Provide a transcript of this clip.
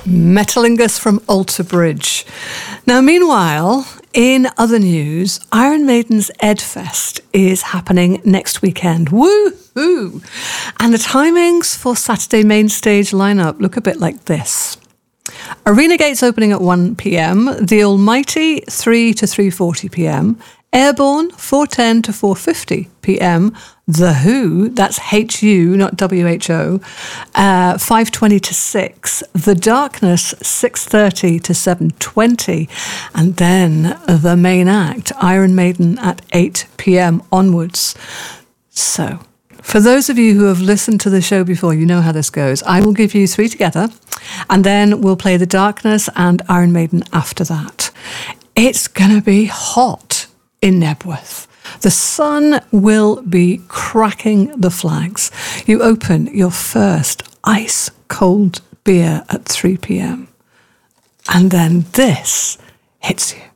Metalingus from Alter Bridge. Now, meanwhile, in other news, Iron Maiden's Edfest is happening next weekend. Woo-hoo! And the timings for Saturday main stage lineup look a bit like this. Arena Gates opening at 1 p.m, The Almighty 3 to 3:40 p.m, Airborne 4:10 to 4:50 p.m, The Who, that's H-U, not W-H-O, 5:20 to 6, The Darkness 6:30 to 7:20, and then the main act, Iron Maiden at 8 p.m. onwards. So, for those of you who have listened to the show before, you know how this goes. I will give you three together, and then we'll play The Darkness and Iron Maiden after that. It's going to be hot in Knebworth. The sun will be cracking the flags. You open your first ice-cold beer at 3 p.m. And then this hits you.